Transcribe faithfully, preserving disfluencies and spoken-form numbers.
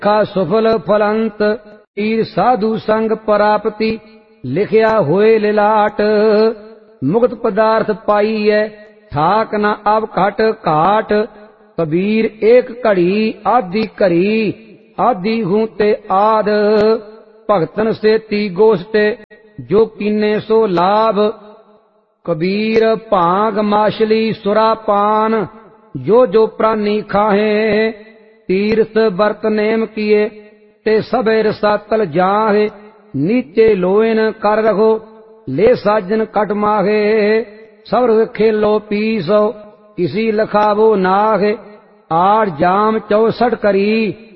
खा सुफल फलंत तीर साधु संग प्राप्ति लिखिया होए लिलाट। मुक्त पदार्थ पाई है ठाक न अब घट घाट। कबीर एक घड़ी आदि घड़ी आदि हूं ते आद। भगतन से ती गोष्ट जो कीने सो लाभ। कबीर भांग माछली सुरापान जो जो प्राणी खाहे। तीर्थ वर्त नेम किए ते सबे रसातल जाहे। नीचे लोएन कर रखो ले साजन कट माहे। सबर खेलो पीसो किसी लखावो नाहे। आठ जाम चौसठ करी